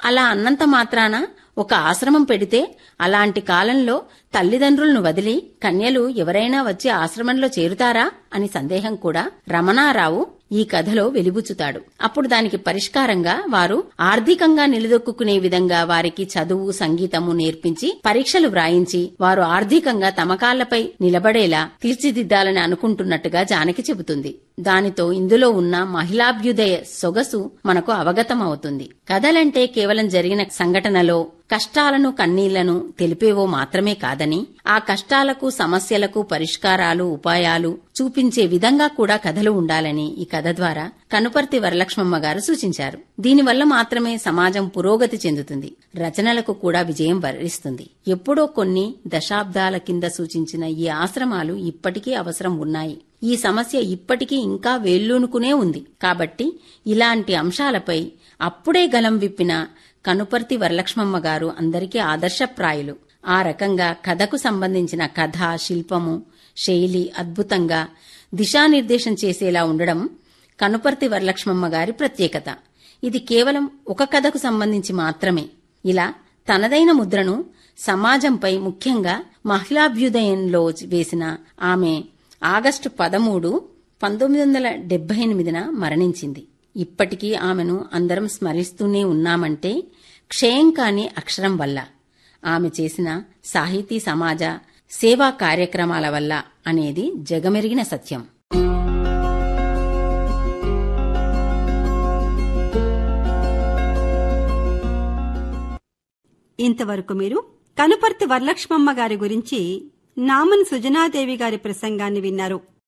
అలా అన్నంత మాత్రాన ఒక ఆశ్రమం పెడితే అలాంటి కాలంలో తల్లిదండ్రులను వదిలి కన్యలు ఎవరైనా వచ్చి ఆశ్రమంలో చేరుతారా అని సందేహం కూడా రమణారావు ఈ కథలో వెలిబుచ్చుతాడు. అప్పుడు దానికి పరిష్కారంగా వారు ఆర్థికంగా నిలదొక్కునే విధంగా వారికి చదువు, సంగీతము నేర్పించి పరీక్షలు వ్రాయించి వారు ఆర్థికంగా తమ కాళ్లపై నిలబడేలా తీర్చిదిద్దాలని అనుకుంటున్నట్టుగా జానకి చెబుతుంది. దానితో ఇందులో ఉన్న మహిళాభ్యుదయ సొగసు మనకు అవగతమవుతుంది. కథలంటే కేవలం జరిగిన సంఘటనలో కష్టాలను, కన్నీళ్లను తెలిపేవో మాత్రమే కాదని, ఆ కష్టాలకు, సమస్యలకు పరిష్కారాలు, ఉపాయాలు చూపించే విధంగా కూడా కథలు ఉండాలని ఈ కథ ద్వారా కనుపర్తి వరలక్ష్మమ్మ గారు సూచించారు. దీనివల్ల మాత్రమే సమాజం పురోగతి చెందుతుంది, రచనలకు కూడా విజయం వరిస్తుంది. ఎప్పుడో కొన్ని దశాబ్దాల కింద సూచించిన ఈ ఆశ్రమాలు ఇప్పటికీ అవసరం ఉన్నాయి. ఈ సమస్య ఇప్పటికీ ఇంకా వేళ్లూనుకునే ఉంది. కాబట్టి ఇలాంటి అంశాలపై అప్పుడే గలం విప్పిన కనుపర్తి వరలక్ష్మమ్మ గారు అందరికీ ఆదర్శప్రాయులు. ఆ రకంగా కథకు సంబంధించిన కథ, శిల్పము, శైలి అద్భుతంగా దిశానిర్దేశం చేసేలా ఉండడం కనుపర్తి వరలక్ష్మమ్మ గారి ప్రత్యేకత. ఇది కేవలం ఒక కథకు సంబంధించి మాత్రమే. ఇలా తనదైన ముద్రను సమాజంపై, ముఖ్యంగా మహిళాభ్యుదయంలో వేసిన ఆమె ఆగస్టు 13, 1978న మరణించింది. ఇప్పటికీ ఆమెను అందరం స్మరిస్తూనే ఉన్నామంటే క్షయం కాని అక్షరం వల్ల, ఆమె చేసిన సాహితీ, సమాజ సేవా కార్యక్రమాల వల్ల అనేది జగమెరిగిన సత్యం. ఇంతవరకు మీరు కనుపర్తి వరలక్ష్మమ్మ గారి గురించి నామన్ సుజనాదేవి గారి ప్రసంగాన్ని విన్నారు.